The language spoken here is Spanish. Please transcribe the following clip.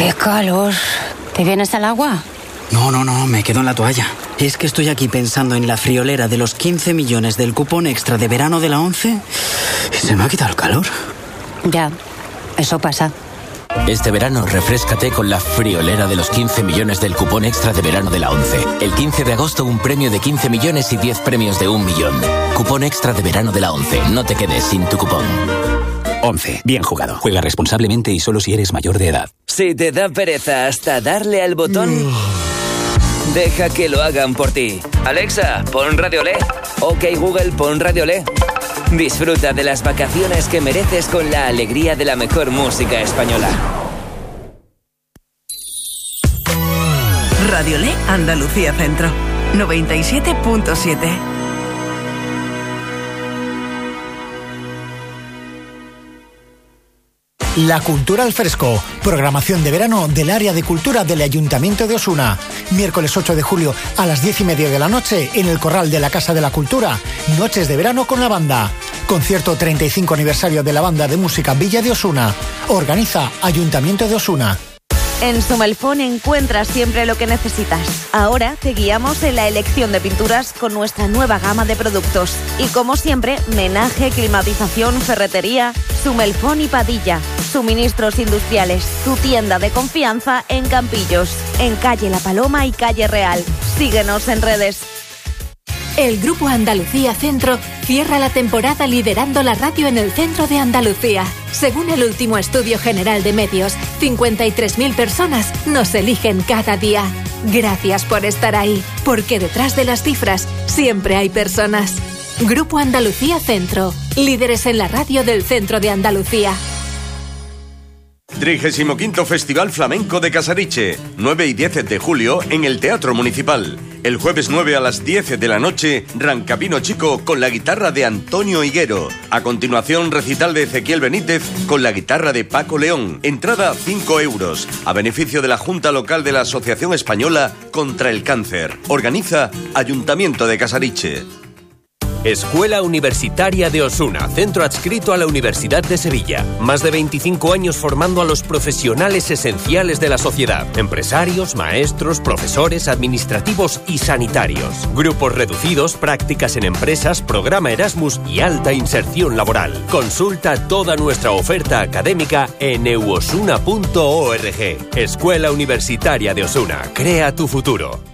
¡Qué calor! ¿Te vienes al agua? No, me quedo en la toalla. Es que estoy aquí pensando en la friolera de los 15 millones del cupón extra de verano de la 11 y se me ha quitado el calor. Ya, eso pasa. Este verano, refréscate con la friolera de los 15 millones del cupón extra de verano de la 11. El 15 de agosto, un premio de 15 millones y 10 premios de 1 millón. Cupón extra de verano de la 11. No te quedes sin tu cupón. 11. Bien jugado. Juega responsablemente y solo si eres mayor de edad. Si te da pereza hasta darle al botón, deja que lo hagan por ti. Alexa, pon Radio Le. Ok, Google, pon Radio Le. Disfruta de las vacaciones que mereces con la alegría de la mejor música española. Radio Le, Andalucía Centro, 97.7. La Cultura al Fresco, programación de verano del área de cultura del Ayuntamiento de Osuna. Miércoles 8 de julio a las 10:30 de la noche en el Corral de la Casa de la Cultura. Noches de verano con la banda. Concierto 35 aniversario de la banda de música Villa de Osuna. Organiza Ayuntamiento de Osuna. En Sumelfón encuentras siempre lo que necesitas. Ahora te guiamos en la elección de pinturas con nuestra nueva gama de productos. Y como siempre, menaje, climatización, ferretería, Sumelfón y Padilla. Suministros industriales. Tu tienda de confianza en Campillos. En calle La Paloma y calle Real. Síguenos en redes. El Grupo Andalucía Centro cierra la temporada liderando la radio en el centro de Andalucía. Según el último estudio general de medios, 53.000 personas nos eligen cada día. Gracias por estar ahí, porque detrás de las cifras siempre hay personas. Grupo Andalucía Centro, líderes en la radio del centro de Andalucía. 35º Festival Flamenco de Casariche, 9 y 10 de julio en el Teatro Municipal. El jueves 9 a las 10 de la noche, Rancapino Chico con la guitarra de Antonio Higuero. A continuación, recital de Ezequiel Benítez con la guitarra de Paco León. Entrada 5 euros, a beneficio de la Junta Local de la Asociación Española contra el Cáncer. Organiza Ayuntamiento de Casariche. Escuela Universitaria de Osuna, centro adscrito a la Universidad de Sevilla. Más de 25 años formando a los profesionales esenciales de la sociedad. Empresarios, maestros, profesores, administrativos y sanitarios. Grupos reducidos, prácticas en empresas, programa Erasmus y alta inserción laboral. Consulta toda nuestra oferta académica en euosuna.org. Escuela Universitaria de Osuna. Crea tu futuro.